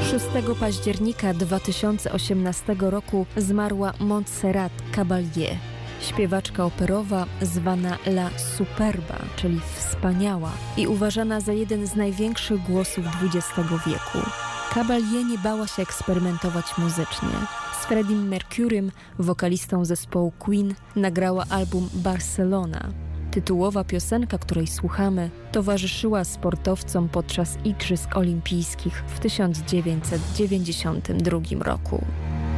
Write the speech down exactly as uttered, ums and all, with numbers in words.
szóstego października dwa tysiące osiemnastego roku zmarła Montserrat Caballé, śpiewaczka operowa zwana La Superba, czyli wspaniała i uważana za jeden z największych głosów dwudziestego wieku. Caballé nie bała się eksperymentować muzycznie. Z Freddie Mercurym, wokalistą zespołu Queen, nagrała album Barcelona. Tytułowa piosenka, której słuchamy, towarzyszyła sportowcom podczas Igrzysk Olimpijskich w tysiąc dziewięćset dziewięćdziesiątym drugim roku.